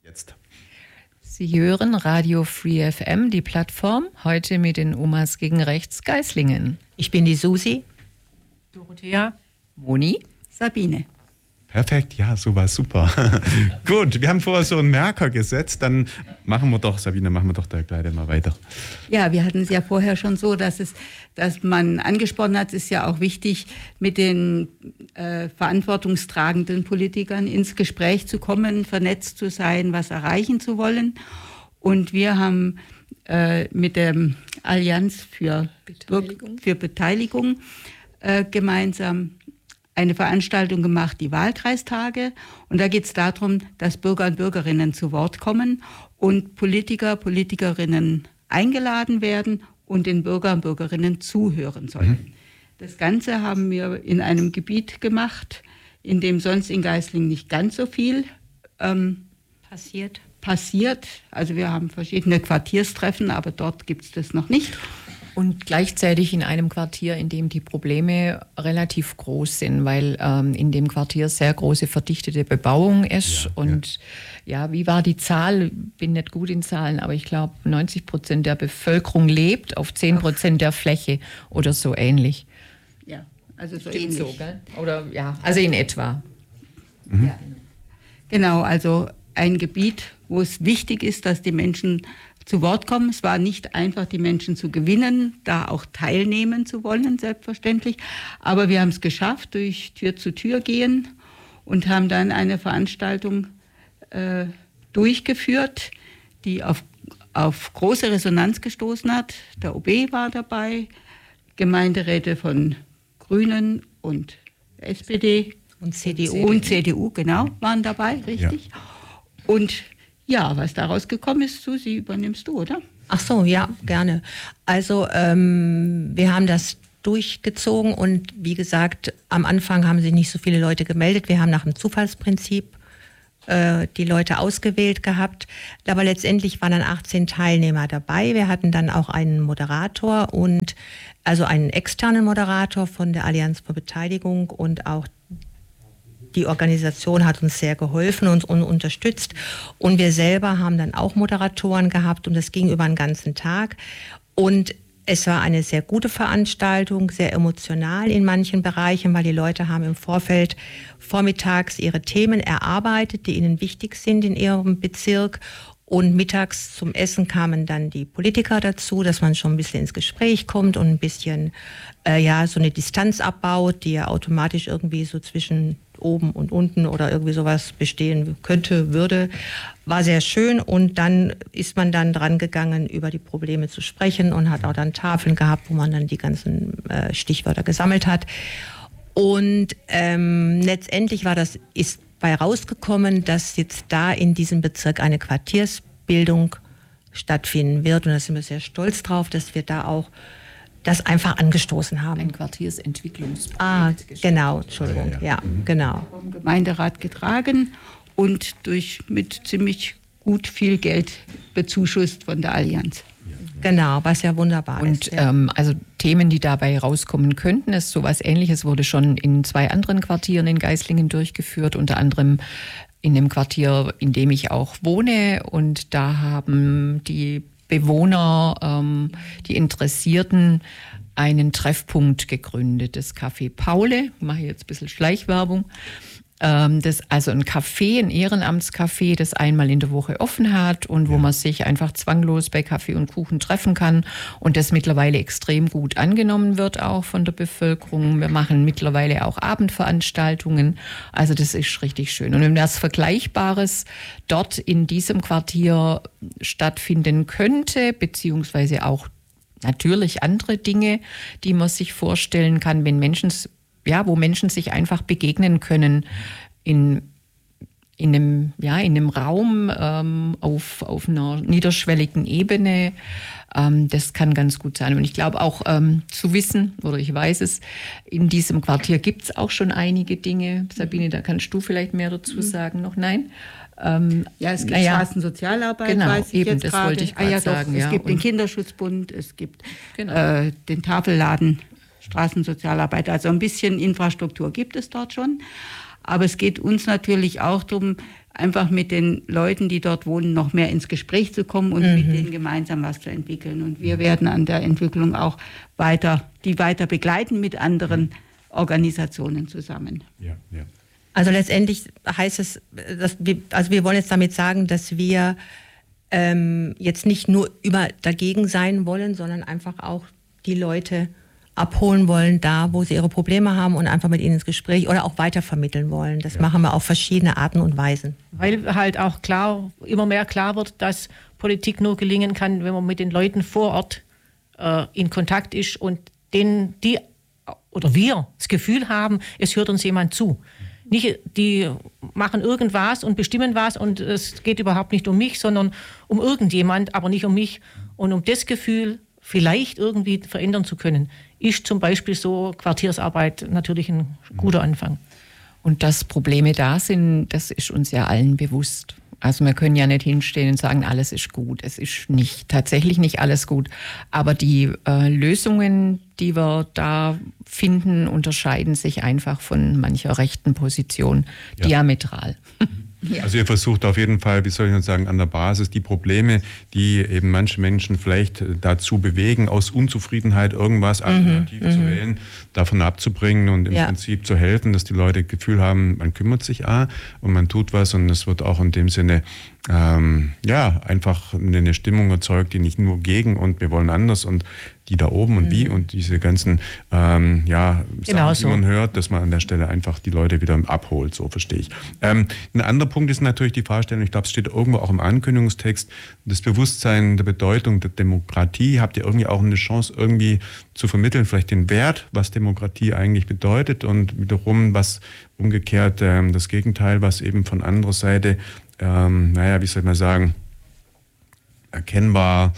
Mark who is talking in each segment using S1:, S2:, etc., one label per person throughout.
S1: Jetzt.
S2: Sie hören Radio Free FM, die Plattform, heute mit den Omas gegen Rechts Geislingen.
S3: Ich bin die Susi.
S2: Dorothea. Moni.
S4: Sabine.
S1: Perfekt, ja, so war super. Gut, wir haben vorher so einen Merker gesetzt, dann Sabine, machen wir doch da gleich mal weiter.
S4: Ja, wir hatten es ja vorher schon so, dass man angesprochen hat, es ist ja auch wichtig, mit den verantwortungstragenden Politikern ins Gespräch zu kommen, vernetzt zu sein, was erreichen zu wollen. Und wir haben mit der Allianz für Beteiligung gemeinsam eine Veranstaltung gemacht, die Wahlkreistage. Und da geht es darum, dass Bürger und Bürgerinnen zu Wort kommen und Politiker, Politikerinnen eingeladen werden und den Bürger und Bürgerinnen zuhören sollen. Das Ganze haben wir in einem Gebiet gemacht, in dem sonst in Geislingen nicht ganz so viel passiert. Also wir haben verschiedene Quartierstreffen, aber dort gibt es das noch nicht.
S2: Und gleichzeitig in einem Quartier, in dem die Probleme relativ groß sind, weil in dem Quartier sehr große verdichtete Bebauung ist. Ja, und ja, wie war die Zahl? Bin nicht gut in Zahlen, aber ich glaube 90% der Bevölkerung lebt auf 10% der Fläche oder so ähnlich.
S4: Ja, also so
S2: ähnlich.
S4: So,
S2: gell? Oder ja, also in etwa.
S1: Mhm.
S4: Ja. Genau, also ein Gebiet, wo es wichtig ist, dass die Menschen zu Wort kommen. Es war nicht einfach, die Menschen zu gewinnen, da auch teilnehmen zu wollen, selbstverständlich. Aber wir haben es geschafft, durch Tür zu Tür gehen und haben dann eine Veranstaltung durchgeführt, die auf große Resonanz gestoßen hat. Der OB war dabei, Gemeinderäte von Grünen und SPD
S3: und CDU,
S4: genau, waren dabei, richtig. Ja. Und ja, was daraus gekommen ist, Susi, übernimmst du, oder?
S3: Ach so, ja, gerne. Also wir haben das durchgezogen und wie gesagt, am Anfang haben sich nicht so viele Leute gemeldet. Wir haben nach dem Zufallsprinzip die Leute ausgewählt gehabt. Aber letztendlich waren dann 18 Teilnehmer dabei. Wir hatten dann auch einen Moderator und also einen externen Moderator von der Allianz für Beteiligung und auch die Organisation hat uns sehr geholfen und unterstützt. Und wir selber haben dann auch Moderatoren gehabt und das ging über den ganzen Tag. Und es war eine sehr gute Veranstaltung, sehr emotional in manchen Bereichen, weil die Leute haben im Vorfeld vormittags ihre Themen erarbeitet, die ihnen wichtig sind in ihrem Bezirk. Und mittags zum Essen kamen dann die Politiker dazu, dass man schon ein bisschen ins Gespräch kommt und ein bisschen so eine Distanz abbaut, die ja automatisch irgendwie so zwischen oben und unten oder irgendwie sowas bestehen könnte, würde. War sehr schön und dann ist man dann dran gegangen, über die Probleme zu sprechen und hat auch dann Tafeln gehabt, wo man dann die ganzen Stichwörter gesammelt hat. Und letztendlich ist bei rausgekommen, dass jetzt da in diesem Bezirk eine Quartiersbildung stattfinden wird. Und da sind wir sehr stolz drauf, dass wir da auch das einfach angestoßen haben.
S2: Ein Quartiersentwicklungsprojekt.
S3: Genau, Entschuldigung. Ja, genau.
S4: Vom Gemeinderat getragen und mit ziemlich gut viel Geld bezuschusst von der Allianz.
S3: Genau, was ja wunderbar ist.
S2: Und also Themen, die dabei rauskommen könnten, ist sowas Ähnliches, wurde schon in 2 anderen Quartieren in Geislingen durchgeführt, unter anderem in dem Quartier, in dem ich auch wohne. Und da haben die Bewohner, die Interessierten, einen Treffpunkt gegründet, das Café Paule. Ich mache jetzt ein bisschen Schleichwerbung. Also ein Café, ein Ehrenamtscafé, das einmal in der Woche offen hat und wo man sich einfach zwanglos bei Kaffee und Kuchen treffen kann und das mittlerweile extrem gut angenommen wird auch von der Bevölkerung. Wir machen mittlerweile auch Abendveranstaltungen, also das ist richtig schön. Und wenn das Vergleichbares dort in diesem Quartier stattfinden könnte, beziehungsweise auch natürlich andere Dinge, die man sich vorstellen kann, wo Menschen sich einfach begegnen können in einem Raum auf einer niederschwelligen Ebene. Das kann ganz gut sein. Und ich glaube auch zu wissen, oder ich weiß es, in diesem Quartier gibt es auch schon einige Dinge. Sabine, da kannst du vielleicht mehr dazu sagen. Noch nein?
S4: Es gibt Straßensozialarbeit,
S2: genau,
S4: weiß ich
S2: eben,
S4: jetzt
S2: das
S4: gerade.
S2: wollte ich gerade sagen.
S4: Es gibt den Kinderschutzbund, es gibt den Tafelladen, Straßensozialarbeit. Also ein bisschen Infrastruktur gibt es dort schon. Aber es geht uns natürlich auch darum, einfach mit den Leuten, die dort wohnen, noch mehr ins Gespräch zu kommen und mit denen gemeinsam was zu entwickeln. Und wir werden an der Entwicklung auch weiter begleiten mit anderen Organisationen zusammen.
S1: Ja.
S3: Also letztendlich heißt es, wir wollen jetzt damit sagen, dass wir jetzt nicht nur dagegen sein wollen, sondern einfach auch die Leute abholen wollen, da wo sie ihre Probleme haben und einfach mit ihnen ins Gespräch oder auch weitervermitteln wollen. Das machen wir auf verschiedene Arten und Weisen.
S5: Weil halt auch immer mehr klar wird, dass Politik nur gelingen kann, wenn man mit den Leuten vor Ort in Kontakt ist und wir das Gefühl haben, es hört uns jemand zu. Nicht, die machen irgendwas und bestimmen was und es geht überhaupt nicht um mich, sondern um irgendjemand, aber nicht um mich. Und um das Gefühl vielleicht irgendwie verändern zu können, ist zum Beispiel so Quartiersarbeit natürlich ein guter Anfang.
S2: Und dass Probleme da sind, das ist uns ja allen bewusst. Also wir können ja nicht hinstehen und sagen, alles ist gut. Es ist tatsächlich nicht alles gut. Aber die Lösungen, die wir da finden, unterscheiden sich einfach von mancher rechten Position diametral.
S1: Also ihr versucht auf jeden Fall, wie soll ich sagen, an der Basis die Probleme, die eben manche Menschen vielleicht dazu bewegen, aus Unzufriedenheit irgendwas alternativ zu wählen, davon abzubringen und im Prinzip zu helfen, dass die Leute das Gefühl haben, man kümmert sich und man tut was und es wird auch in dem Sinne einfach eine Stimmung erzeugt, die nicht nur gegen und wir wollen anders und die da oben und wie und diese ganzen Sachen, die man hört, dass man an der Stelle einfach die Leute wieder abholt, so verstehe ich. Ein anderer Punkt ist natürlich die Fragestellung, ich glaube, es steht irgendwo auch im Ankündigungstext, das Bewusstsein der Bedeutung der Demokratie. Habt ihr irgendwie auch eine Chance, irgendwie zu vermitteln, vielleicht den Wert, was Demokratie eigentlich bedeutet und wiederum, was umgekehrt das Gegenteil, was eben von anderer Seite wie soll man sagen, erkennbar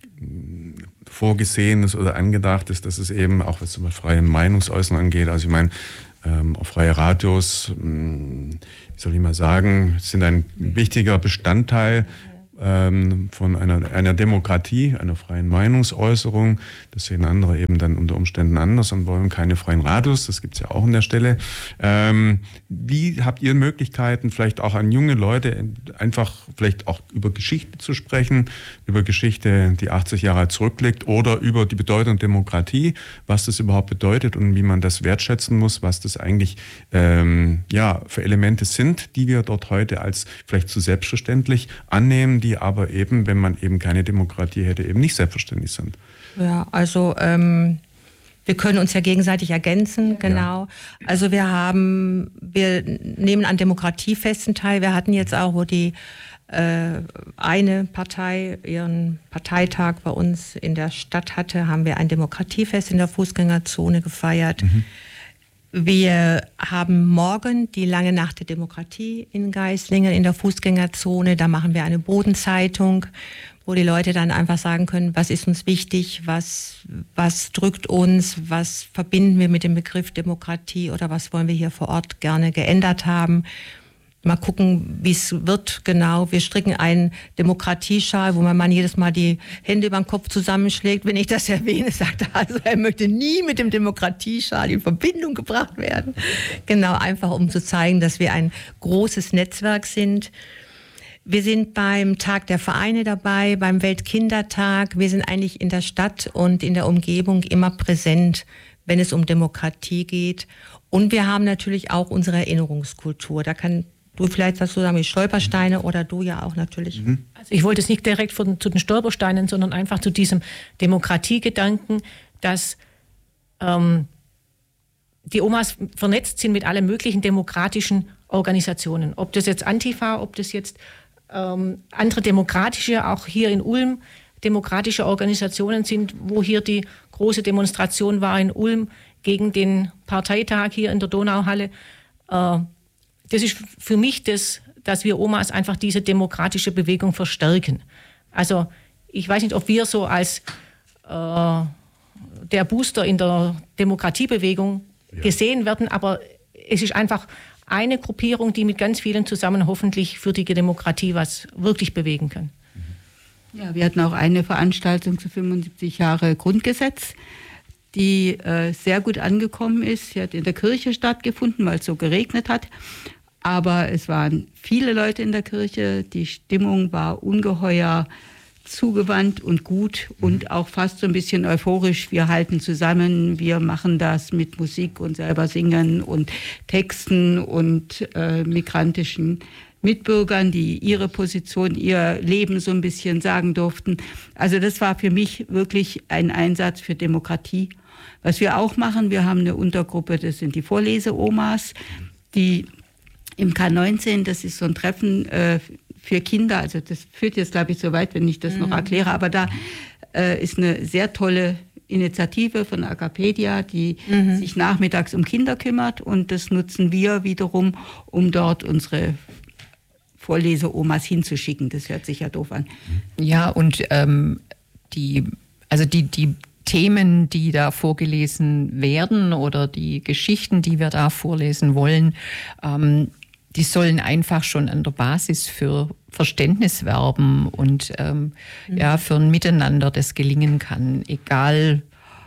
S1: vorgesehen ist oder angedacht ist, dass es eben auch, was zum Beispiel freie Meinungsäußerung angeht, also ich meine, auch freie Radios, wie soll ich mal sagen, sind ein wichtiger Bestandteil von einer Demokratie, einer freien Meinungsäußerung. Das sehen andere eben dann unter Umständen anders und wollen keine freien Radios. Das gibt es ja auch an der Stelle. Wie habt ihr Möglichkeiten, vielleicht auch an junge Leute einfach vielleicht auch über Geschichte zu sprechen, über Geschichte, die 80 Jahre zurückliegt oder über die Bedeutung Demokratie, was das überhaupt bedeutet und wie man das wertschätzen muss, was das eigentlich für Elemente sind, die wir dort heute als vielleicht zu selbstverständlich annehmen, die aber eben, wenn man eben keine Demokratie hätte, eben nicht selbstverständlich sind.
S3: Ja, also wir können uns ja gegenseitig ergänzen, genau. Ja. Also wir nehmen an Demokratiefesten teil. Wir hatten jetzt auch, wo die eine Partei ihren Parteitag bei uns in der Stadt hatte, haben wir ein Demokratiefest in der Fußgängerzone gefeiert. Wir haben morgen die lange Nacht der Demokratie in Geislingen in der Fußgängerzone. Da machen wir eine Bodenzeitung, wo die Leute dann einfach sagen können, was ist uns wichtig, was drückt uns, was verbinden wir mit dem Begriff Demokratie oder was wollen wir hier vor Ort gerne geändert haben. Mal gucken, wie es wird, genau. Wir stricken einen Demokratieschal, wo mein Mann jedes Mal die Hände über den Kopf zusammenschlägt, wenn ich das erwähne, sagt er, also er möchte nie mit dem Demokratieschal in Verbindung gebracht werden. Genau, einfach um zu zeigen, dass wir ein großes Netzwerk sind. Wir sind beim Tag der Vereine dabei, beim Weltkindertag. Wir sind eigentlich in der Stadt und in der Umgebung immer präsent, wenn es um Demokratie geht. Und wir haben natürlich auch unsere Erinnerungskultur. Da kann du vielleicht dazu sagen, wie Stolpersteine oder du ja auch natürlich.
S5: Also ich wollte es nicht direkt zu den Stolpersteinen, sondern einfach zu diesem Demokratiegedanken, dass die Omas vernetzt sind mit allen möglichen demokratischen Organisationen. Ob das jetzt Antifa, ob das jetzt andere demokratische, auch hier in Ulm, demokratische Organisationen sind, wo hier die große Demonstration war in Ulm gegen den Parteitag hier in der Donauhalle. Das ist für mich das, dass wir Omas einfach diese demokratische Bewegung verstärken. Also ich weiß nicht, ob wir so als der Booster in der Demokratiebewegung gesehen werden, aber es ist einfach eine Gruppierung, die mit ganz vielen zusammen hoffentlich für die Demokratie was wirklich bewegen kann.
S4: Ja, wir hatten auch eine Veranstaltung zu 75 Jahre Grundgesetz, die sehr gut angekommen ist. Sie hat in der Kirche stattgefunden, weil es so geregnet hat. Aber es waren viele Leute in der Kirche, die Stimmung war ungeheuer zugewandt und gut und auch fast so ein bisschen euphorisch. Wir halten zusammen, wir machen das mit Musik und selber singen und Texten und migrantischen Mitbürgern, die ihre Position, ihr Leben so ein bisschen sagen durften. Also das war für mich wirklich ein Einsatz für Demokratie. Was wir auch machen, wir haben eine Untergruppe, das sind die Vorlese-Omas, die im K19, das ist so ein Treffen für Kinder, also das führt jetzt, glaube ich, so weit, wenn ich das noch erkläre, aber da ist eine sehr tolle Initiative von Agapedia, die sich nachmittags um Kinder kümmert und das nutzen wir wiederum, um dort unsere Vorlese-Omas hinzuschicken. Das hört sich ja doof an.
S2: Ja, und die Themen, die da vorgelesen werden oder die Geschichten, die wir da vorlesen wollen, die sollen einfach schon an der Basis für Verständnis werben und für ein Miteinander, das gelingen kann, egal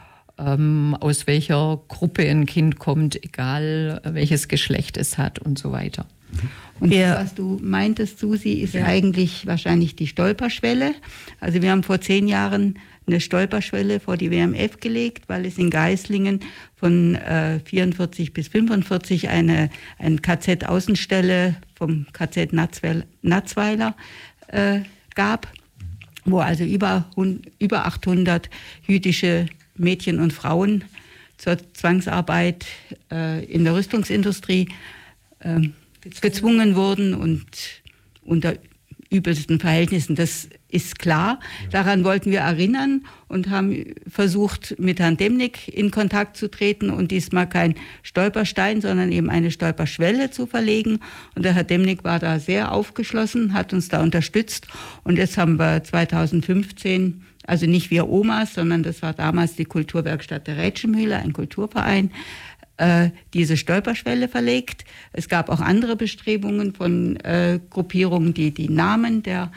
S2: aus welcher Gruppe ein Kind kommt, egal welches Geschlecht es hat und so weiter.
S4: Und was du meintest, Susi, ist eigentlich wahrscheinlich die Stolperschwelle. Also wir haben vor 10 Jahren eine Stolperschwelle vor die WMF gelegt, weil es in Geislingen von 44 bis 45 eine KZ-Außenstelle vom KZ Natzweiler gab, wo also über 800 jüdische Mädchen und Frauen zur Zwangsarbeit in der Rüstungsindustrie gezwungen wurden und unter übelsten Verhältnissen. Das ist klar. Daran wollten wir erinnern und haben versucht, mit Herrn Demnig in Kontakt zu treten und diesmal kein Stolperstein, sondern eben eine Stolperschwelle zu verlegen. Und der Herr Demnig war da sehr aufgeschlossen, hat uns da unterstützt. Und jetzt haben wir 2015, also nicht wir Omas, sondern das war damals die Kulturwerkstatt der Rätschenmühle, ein Kulturverein, diese Stolperschwelle verlegt. Es gab auch andere Bestrebungen von Gruppierungen, die die Namen der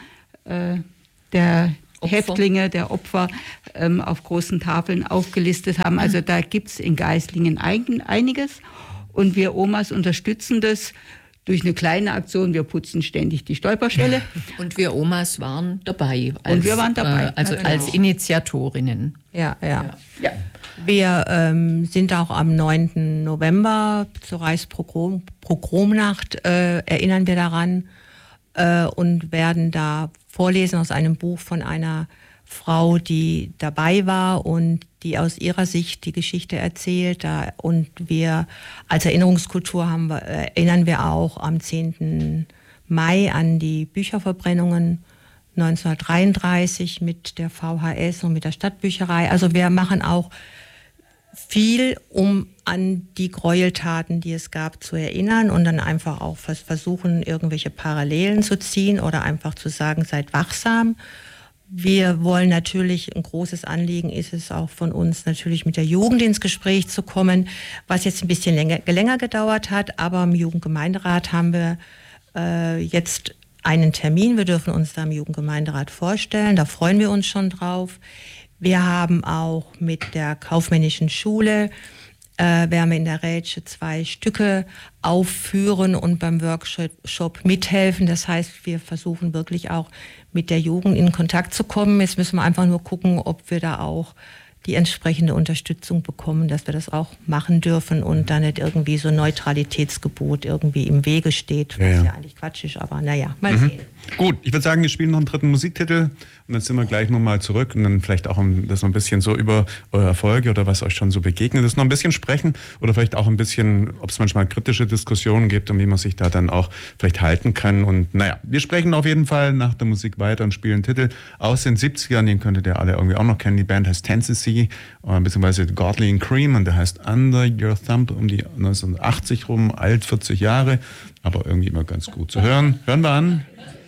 S4: Häftlinge, der Opfer auf großen Tafeln aufgelistet haben. Also da gibt es in Geislingen einiges. Und wir Omas unterstützen das durch eine kleine Aktion. Wir putzen ständig die Stolperschwelle.
S2: Und wir Omas waren dabei.
S4: Als
S2: Initiatorinnen.
S3: Ja. Wir sind auch am 9. November zur Reichspogromnacht, erinnern wir daran und werden da vorlesen aus einem Buch von einer Frau, die dabei war und die aus ihrer Sicht die Geschichte erzählt. Und wir als Erinnerungskultur erinnern wir auch am 10. Mai an die Bücherverbrennungen 1933 mit der VHS und mit der Stadtbücherei. Also wir machen auch viel, um an die Gräueltaten, die es gab, zu erinnern und dann einfach auch versuchen, irgendwelche Parallelen zu ziehen oder einfach zu sagen, seid wachsam. Wir wollen natürlich, ein großes Anliegen ist es auch von uns, natürlich mit der Jugend ins Gespräch zu kommen, was jetzt ein bisschen länger gedauert hat, aber im Jugendgemeinderat haben wir jetzt einen Termin. Wir dürfen uns da im Jugendgemeinderat vorstellen, da freuen wir uns schon drauf. Wir haben auch mit der kaufmännischen Schule, werden wir in der Rätsche 2 Stücke aufführen und beim Workshop mithelfen. Das heißt, wir versuchen wirklich auch mit der Jugend in Kontakt zu kommen. Jetzt müssen wir einfach nur gucken, ob wir da auch die entsprechende Unterstützung bekommen, dass wir das auch machen dürfen und da nicht irgendwie so ein Neutralitätsgebot irgendwie im Wege steht, was ja eigentlich Quatsch ist, aber naja, mal sehen.
S1: Gut, ich würde sagen, wir spielen noch einen 3. Musiktitel und dann sind wir gleich nochmal zurück und dann vielleicht auch das noch ein bisschen so über eure Erfolge oder was euch schon so begegnet ist, noch ein bisschen sprechen oder vielleicht auch ein bisschen, ob es manchmal kritische Diskussionen gibt und wie man sich da dann auch vielleicht halten kann. Und naja, wir sprechen auf jeden Fall nach der Musik weiter und spielen einen Titel aus den 70ern, den könntet ihr alle irgendwie auch noch kennen. Die Band heißt Tennessee, beziehungsweise Godly and Cream und der heißt Under Your Thumb, um die 1980 rum, alt, 40 Jahre, aber irgendwie immer ganz gut zu hören. Hören wir an.